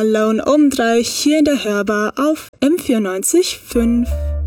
Alone um 3 hier in der Hörbar auf M94.5.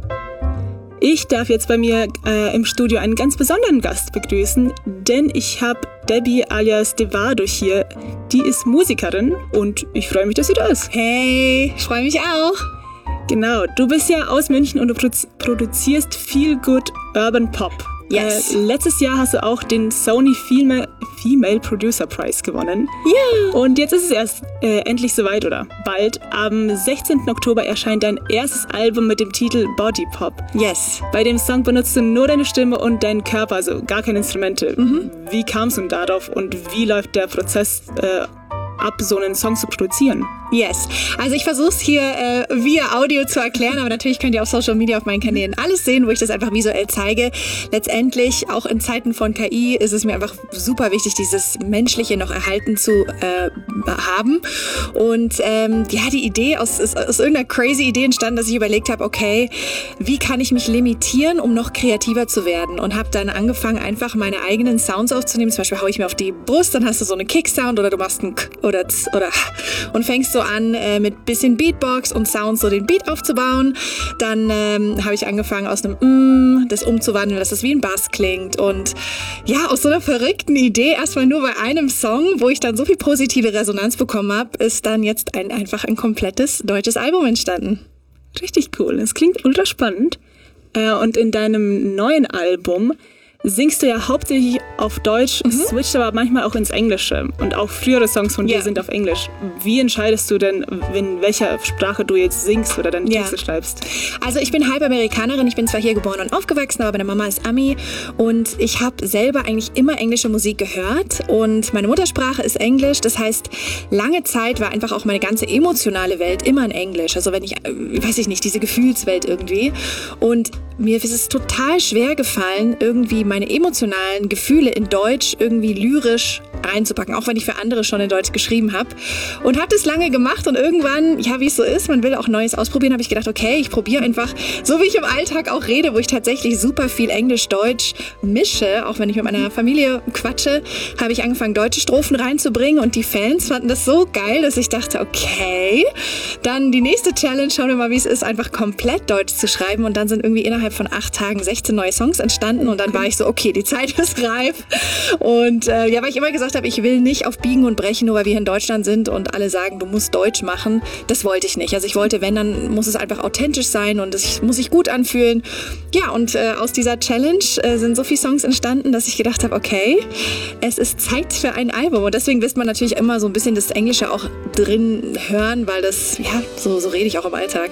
Ich darf jetzt bei mir im Studio einen ganz besonderen Gast begrüßen, denn ich habe Debbie alias Devado hier. Die ist Musikerin und ich freue mich, dass sie da ist. Hey, ich freue mich auch. Genau, du bist ja aus München und du produzierst Feel Good Urban Pop. Yes. Letztes Jahr hast du auch den Sony Female Producer Prize gewonnen. Ja. Yeah. Und jetzt ist es erst endlich soweit, oder bald. Am 16. Oktober erscheint dein erstes Album mit dem Titel Body Pop. Yes. Bei dem Song benutzt du nur deine Stimme und deinen Körper, also gar keine Instrumente. Wie kamst du darauf und wie läuft der Prozess ab, so einen Song zu produzieren? Yes. Also ich versuche es hier via Audio zu erklären, aber natürlich könnt ihr auf Social Media auf meinen Kanälen alles sehen, wo ich das einfach visuell zeige. Letztendlich, auch in Zeiten von KI, ist es mir einfach super wichtig, dieses Menschliche noch erhalten zu haben. Und die Idee ist aus irgendeiner crazy Idee entstanden, dass ich überlegt habe, okay, wie kann ich mich limitieren, um noch kreativer zu werden? Und habe dann angefangen, einfach meine eigenen Sounds aufzunehmen. Zum Beispiel haue ich mir auf die Brust, dann hast du so eine Kick-Sound oder du machst einen K oder Z oder und fängst so an, mit bisschen Beatbox und Sounds so den Beat aufzubauen. Dann habe ich angefangen, aus einem das umzuwandeln, dass das wie ein Bass klingt. Und ja, aus so einer verrückten Idee, erstmal nur bei einem Song, wo ich dann so viel positive Resonanz bekommen habe, ist dann jetzt einfach ein komplettes deutsches Album entstanden. Richtig cool. Das klingt ultra spannend. Und in deinem neuen Album singst du ja hauptsächlich auf Deutsch, switcht aber manchmal auch ins Englische. Und auch frühere Songs von dir sind auf Englisch. Wie entscheidest du denn, in welcher Sprache du jetzt singst oder deine Texte schreibst? Also ich bin halb Amerikanerin. Ich bin zwar hier geboren und aufgewachsen, aber meine Mama ist Ami. Und ich habe selber eigentlich immer englische Musik gehört. Und meine Muttersprache ist Englisch. Das heißt, lange Zeit war einfach auch meine ganze emotionale Welt immer in Englisch. Also wenn ich, weiß ich nicht, diese Gefühlswelt irgendwie. Und mir ist es total schwer gefallen, irgendwie meine emotionalen Gefühle in Deutsch irgendwie lyrisch reinzupacken, auch wenn ich für andere schon in Deutsch geschrieben habe. Und habe das lange gemacht und irgendwann, ja, wie es so ist, man will auch Neues ausprobieren, habe ich gedacht, okay, ich probiere einfach, so wie ich im Alltag auch rede, wo ich tatsächlich super viel Englisch-Deutsch mische, auch wenn ich mit meiner Familie quatsche, habe ich angefangen, deutsche Strophen reinzubringen und die Fans fanden das so geil, dass ich dachte, okay, dann die nächste Challenge, schauen wir mal, wie es ist, einfach komplett Deutsch zu schreiben und dann sind irgendwie innerhalb von 8 Tagen 16 neue Songs entstanden und dann war ich so, okay, die Zeit ist reif und weil ich immer gesagt habe, ich will nicht auf Biegen und Brechen, nur weil wir hier in Deutschland sind und alle sagen, du musst Deutsch machen. Das wollte ich nicht. Also ich wollte, wenn, dann muss es einfach authentisch sein und es muss sich gut anfühlen. Ja, und aus dieser Challenge sind so viele Songs entstanden, dass ich gedacht habe, okay, es ist Zeit für ein Album. Und deswegen wirst man natürlich immer so ein bisschen das Englische auch drin hören, weil das, ja, so rede ich auch im Alltag.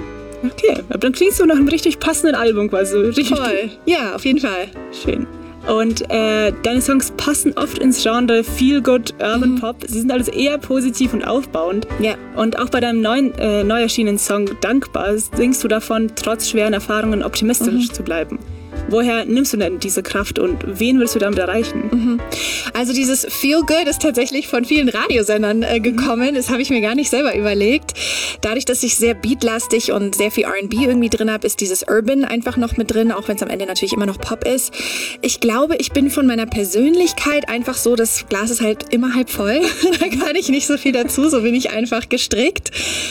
Okay, aber dann klingst du nach einem richtig passenden Album quasi. Richtig toll. Ja, auf jeden Fall. Schön. Und deine Songs passen oft ins Genre Feel Good Urban Pop. Sie sind also eher positiv und aufbauend. Ja. Und auch bei deinem neu erschienenen Song Dankbar singst du davon, trotz schweren Erfahrungen optimistisch zu bleiben. Woher nimmst du denn diese Kraft und wen willst du damit erreichen? Also dieses Feel Good ist tatsächlich von vielen Radiosendern gekommen. Das habe ich mir gar nicht selber überlegt. Dadurch, dass ich sehr beatlastig und sehr viel R&B irgendwie drin habe, ist dieses Urban einfach noch mit drin, auch wenn es am Ende natürlich immer noch Pop ist. Ich glaube, ich bin von meiner Persönlichkeit einfach so, das Glas ist halt immer halb voll. Da kann ich nicht so viel dazu, so bin ich einfach gestrickt.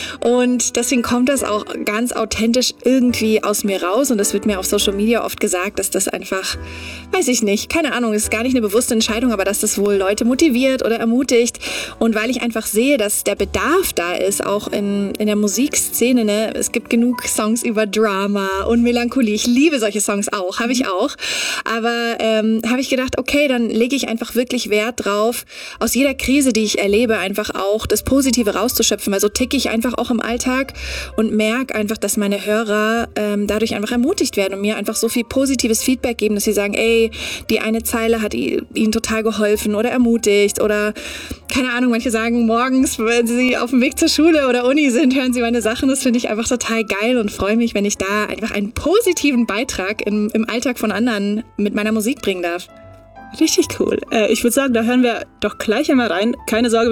Und deswegen kommt das auch ganz authentisch irgendwie aus mir raus und das wird mir auf Social Media oft gesagt, dass das einfach, weiß ich nicht, keine Ahnung, ist gar nicht eine bewusste Entscheidung, aber dass das wohl Leute motiviert oder ermutigt. Und weil ich einfach sehe, dass der Bedarf da ist, auch in der Musikszene, ne? Es gibt genug Songs über Drama und Melancholie. Ich liebe solche Songs auch, habe ich auch. Aber habe ich gedacht, okay, dann lege ich einfach wirklich Wert drauf, aus jeder Krise, die ich erlebe, einfach auch das Positive rauszuschöpfen, weil so ticke ich einfach auch im Alltag und merke einfach, dass meine Hörer dadurch einfach ermutigt werden und mir einfach so viel positives Feedback geben, dass sie sagen, ey, die eine Zeile hat ihnen total geholfen oder ermutigt oder keine Ahnung, manche sagen morgens, wenn sie auf dem Weg zur Schule oder Uni sind, hören sie meine Sachen. Das finde ich einfach total geil und freue mich, wenn ich da einfach einen positiven Beitrag im Alltag von anderen mit meiner Musik bringen darf. Richtig cool. Ich würde sagen, da hören wir doch gleich einmal rein. Keine Sorge,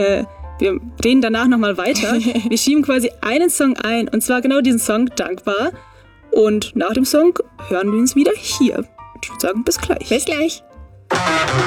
wir reden danach nochmal weiter. Wir schieben quasi einen Song ein und zwar genau diesen Song, Dankbar. Und nach dem Song hören wir uns wieder hier. Ich würde sagen, bis gleich. Bis gleich.